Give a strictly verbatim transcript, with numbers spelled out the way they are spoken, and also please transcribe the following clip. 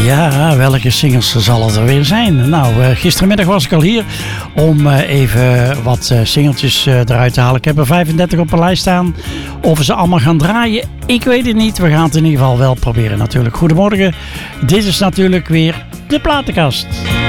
Ja, welke singles zal het er weer zijn? Nou, uh, gistermiddag was ik al hier om uh, even wat uh, singeltjes uh, eruit te halen. Ik heb er vijfendertig op een lijst staan. Of we ze allemaal gaan draaien, ik weet het niet. We gaan het in ieder geval wel proberen natuurlijk. Goedemorgen, dit is natuurlijk weer de platenkast.